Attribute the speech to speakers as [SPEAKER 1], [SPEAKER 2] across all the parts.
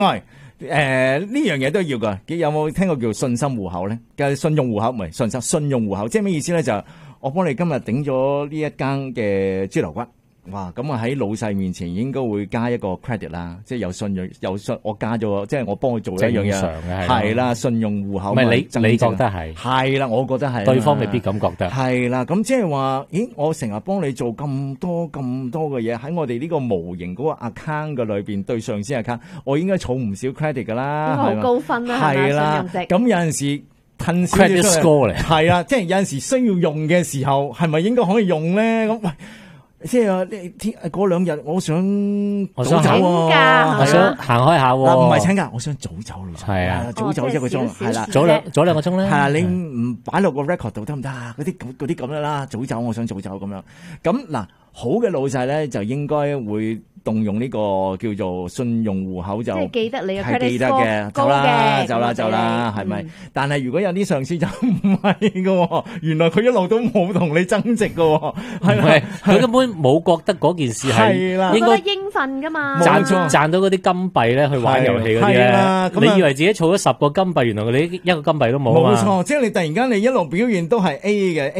[SPEAKER 1] 呢樣嘢都要噶，有冇聽過叫信心戶口咧？嘅信用戶口唔係信用戶口，即係咩意思咧？就係我幫你今日頂咗呢一間嘅豬頭骨，哇！咁啊喺老細面前應該會加一個 credit 啦，即係有信用我加咗，即係我幫佢做一樣嘢，係啦，信用戶口。唔係
[SPEAKER 2] 你覺得係？
[SPEAKER 1] 係啦，我覺得係。
[SPEAKER 2] 對方未必咁覺得。
[SPEAKER 1] 係啦，咁即係話，咦？我成日幫你做咁多嘅嘢，喺我哋呢個模型嗰個 account 嘅裏邊，對上司 account，我應該儲唔少 credit 噶啦，
[SPEAKER 3] 好高分啦，係啦。
[SPEAKER 1] 咁有陣時褪少
[SPEAKER 2] credit score 嚟，
[SPEAKER 1] 係啊，即係有陣時需要用嘅時候，係咪應該可以用咧？咁喂。即係嗰2日，我想早走喎，
[SPEAKER 2] 我想行開下喎。
[SPEAKER 1] 唔係請假，我想早走咯。係啊，早走1個鐘，係啦，
[SPEAKER 2] 早2個鐘咧。係
[SPEAKER 1] 啊，你唔擺落個 record 度得唔得啊？嗰啲咁樣啦，早走，我想早走咁樣。咁嗱，好嘅老細咧，就應該會動用呢個叫做信用戶口，就
[SPEAKER 3] 即係記得你嘅
[SPEAKER 1] credit score 嘅，走啦，係咪？但係如果有啲上司就唔係嘅，原來佢一路都冇同你增值嘅，係咪？
[SPEAKER 2] 佢根本冇覺得嗰件事係應該
[SPEAKER 3] 應份噶嘛，
[SPEAKER 2] 賺到嗰啲金幣咧去玩遊戲嗰啲咧，你以為自己儲咗10個金幣，原來你一個金幣都冇啊！
[SPEAKER 1] 冇錯，即係你突然間你一路表現都係 A 嘅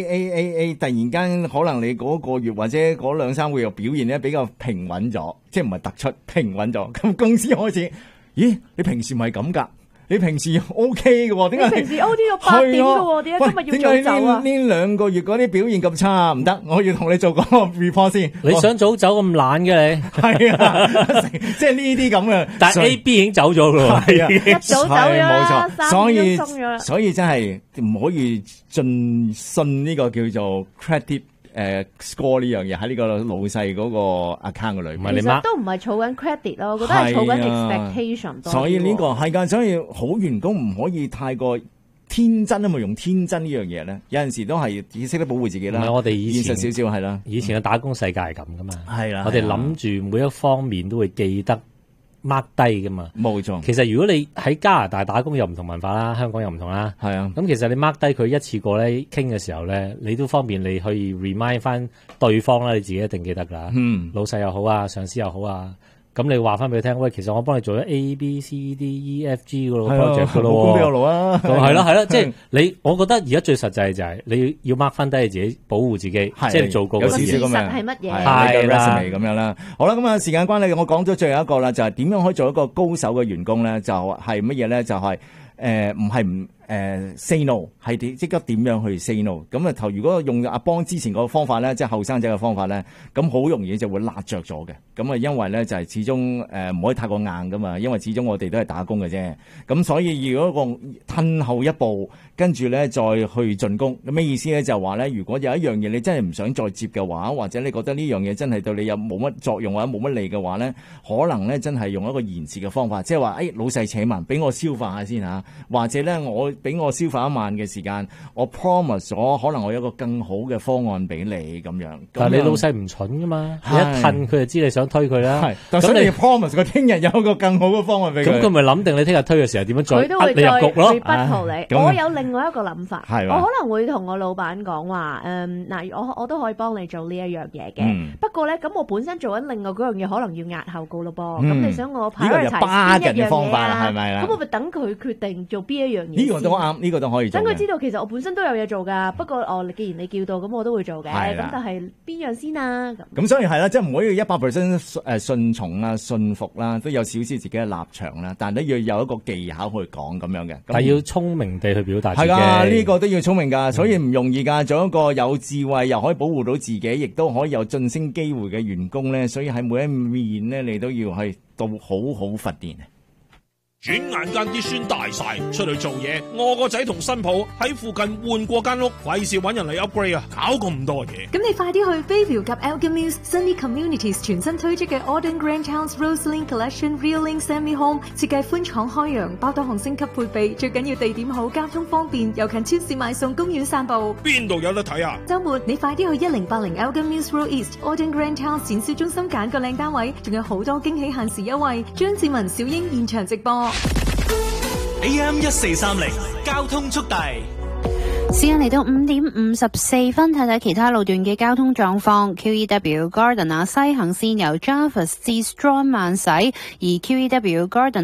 [SPEAKER 1] A， 突然間可能你嗰個月或者嗰2-3個月表現咧比較平穩咗，即係唔係突出，平穩咗。咁公司開始，咦？你平時唔係咁噶？你平時 OK 嘅，點解？
[SPEAKER 3] 你平時 OT 到8點嘅，點解今日要早走啊？
[SPEAKER 1] 呢2個月嗰啲表現咁差，唔得，我要同你做個 report 先。
[SPEAKER 2] 你想早走咁懶嘅你？係
[SPEAKER 1] 啊，即係呢啲咁嘅。
[SPEAKER 2] 但係 A、B 已經走咗咯，
[SPEAKER 3] 係啊，一早走咗，
[SPEAKER 1] 冇
[SPEAKER 3] 錯。
[SPEAKER 1] 所以真係唔可以盡信呢個叫做 credit。score 呢樣嘢喺呢個老細嗰個 account 嘅裏面，
[SPEAKER 3] 其實都唔係儲緊 credit 咯，我覺得係儲緊 expectation 多。
[SPEAKER 1] 所以呢個係㗎，所以好員工唔可以太過天真啊嘛，用天真呢樣嘢咧，有陣時都係要識得保護自己啦。
[SPEAKER 2] 我哋以前
[SPEAKER 1] 現實少少係啦，
[SPEAKER 2] 以前嘅打工世界係咁噶嘛，
[SPEAKER 1] 係啦，
[SPEAKER 2] 我哋諗住每一方面都會記得。mark 低噶嘛，
[SPEAKER 1] 冇錯。
[SPEAKER 2] 其實如果你喺加拿大打工又唔同文化啦，香港又唔同啦，
[SPEAKER 1] 係啊。
[SPEAKER 2] 咁其實你 mark 低佢一次過咧傾嘅時候咧，你都方便你可以 remind 翻對方啦，你自己一定記得噶。老細又好啊，上司又好啊。咁你話翻俾佢聽，喂，其實我幫你做咗 A、B、C、D、E、F、G 個 project 噶咯，
[SPEAKER 1] 冇功俾我勞啊。
[SPEAKER 2] 係啦，即係你，我覺得而家最實際就係你要 mark 翻低你自己，保護自己，即係做過嘅事。
[SPEAKER 3] 事實係乜嘢？
[SPEAKER 1] 係啦，咁樣啦。好啦，咁啊，時間關係，我講咗最後一個啦，就係點樣可以做一個高手嘅員工咧？就係乜嘢咧？就係唔係唔。say no 係即刻點樣去 say no？ 咁啊如果用阿邦之前個方法咧，即係後生仔嘅方法咧，咁好容易就會辣着咗嘅。咁啊，因為咧就係始終唔可以太過硬噶嘛，因為始終我哋都係打工嘅啫。咁所以如果個褪後一步，跟住咧再去進攻，咁咩意思咧？就係話咧，如果有一樣嘢你真係唔想再接嘅話，或者你覺得呢樣嘢真係對你有冇乜作用或者冇乜利嘅話咧，可能咧真係用一個延遲嘅方法，即係話老細請慢，俾我消化下先嚇，或者咧俾我消化一晚嘅時間，我 promise 咗可能我有一個更好嘅方案俾你咁樣。
[SPEAKER 2] 但係你老細唔蠢噶嘛，你一褪佢就知你想推佢啦。
[SPEAKER 1] 係，所以你 promise 佢聽日有一個更好嘅方案俾佢。
[SPEAKER 2] 咁佢咪諗定你聽日推嘅時候點樣再
[SPEAKER 3] 佢都會
[SPEAKER 2] 你入局咯？
[SPEAKER 3] 不圖你。我有另外一個諗法，我可能會同我老闆講話，嗱，我都可以幫你做呢一樣嘢嘅。不過咧，咁我本身做緊另外嗰樣嘢，可能要押後告咯噃。咁你想我排邊一樣嘢啊？
[SPEAKER 1] 係咪啦？
[SPEAKER 3] 咁我咪等佢決定做邊一樣嘢。
[SPEAKER 1] 呢個都啱。呢個都可以做。
[SPEAKER 3] 等佢知道其實我本身都有嘢做㗎，不過既然你叫到，咁我都會做嘅。咁但係邊樣先啊？
[SPEAKER 1] 咁所以係啦，即係唔可以100% 順從啊、順服啦，都有少少自己嘅立場啦，但係都要有一個技巧去講咁樣嘅。
[SPEAKER 2] 但係要聰明地去表達自己。
[SPEAKER 1] 係㗎，呢個都要聰明㗎，所以唔容易㗎。做一個有智慧又可以保護到自己，亦都可以有晉升機會嘅員工咧，所以喺每一面咧，你都要去到好好訓練。
[SPEAKER 4] 轉眼間啲孫大晒，出去做嘢，我個仔同新抱喺附近換過間屋，費事搵人嚟 upgrade 啊，搞咁多嘢。
[SPEAKER 5] 咁你快啲去 Bayview 及 Elgin Mills Sunny Communities 全新推出嘅 Auden Grand House Roseland Collection Real Link Semi Home， 設計寬敞開揚，包多項升級配備，最緊要地點好，交通方便，又近超市買餸，公園散步。
[SPEAKER 4] 邊度有得睇啊？
[SPEAKER 5] 週末你快啲去1080 Elgin Mills Road East Auden Grand House 展銷中心揀個靚單位，仲有好多驚喜限時優惠。張志文、小英現場直播。
[SPEAKER 6] AM 1430交通速遞。 時間嚟到5:54，睇睇其他路段嘅交通狀況。QEW Garden 西行線由 Jarvis 至 Strong 慢駛，而 QEW Garden